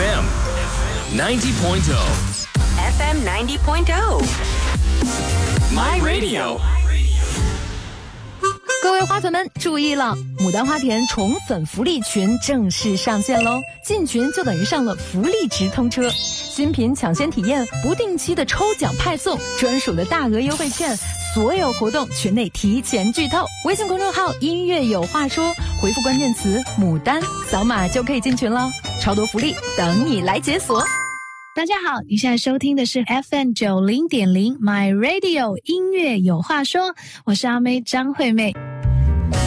FM 90.0 FM 90.0 My Radio。 各位花粉们注意了，牡丹花田宠粉福利群正式上线喽！进群就等于上了福利直通车，新品抢先体验，不定期的抽奖派送，专属的大额优惠券，所有活动群内提前剧透。微信公众号音乐有话说，回复关键词牡丹，扫码就可以进群了，超多福利等你来解锁。 大家好，你现在收听的是 FM 90.0 My Radio 音乐有话说，我是阿妹张惠妹。